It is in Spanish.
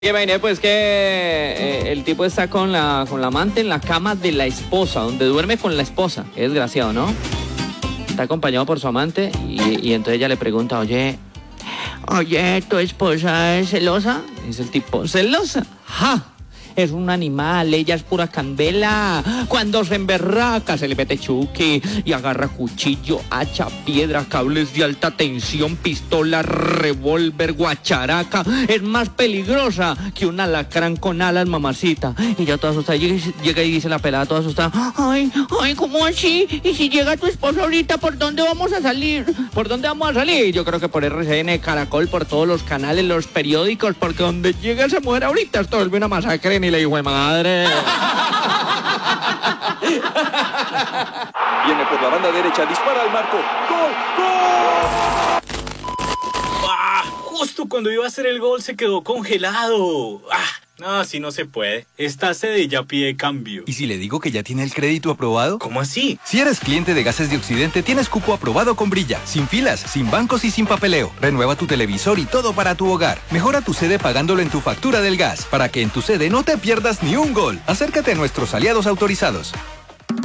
Y imaginé pues que el tipo está con la amante en la cama de la esposa, donde duerme con la esposa. Qué desgraciado, ¿no? Está acompañado por su amante y entonces ella le pregunta, oye, ¿tu esposa es celosa? Dice el tipo, ¿celosa? ¡Ja! Es un animal, ella es pura candela. Cuando se emberraca se le mete chuki y agarra cuchillo, hacha, piedra, cables de alta tensión, pistola, revólver, guacharaca. Es más peligrosa que un alacrán con alas, mamacita. Y ya toda asustada llega y dice la pelada toda asustada, ay, ¿cómo así? Y si llega tu esposo ahorita, ¿por dónde vamos a salir? ¿Por dónde vamos a salir? Yo creo que por RCN, Caracol, por todos los canales, los periódicos, porque donde llega esa mujer ahorita esto vuelve una masacre. Ni la hijo de madre. Viene por la banda derecha, dispara al marco. ¡Gol! ¡Gol! ¡Ah! Justo cuando iba a hacer el gol se quedó congelado. ¡Ah! No, así no se puede. Esta sede ya pide cambio. ¿Y si le digo que ya tiene el crédito aprobado? ¿Cómo así? Si eres cliente de Gases de Occidente, tienes cupo aprobado con Brilla. Sin filas, sin bancos y sin papeleo. Renueva tu televisor y todo para tu hogar. Mejora tu sede pagándolo en tu factura del gas, para que en tu sede no te pierdas ni un gol. Acércate a nuestros aliados autorizados.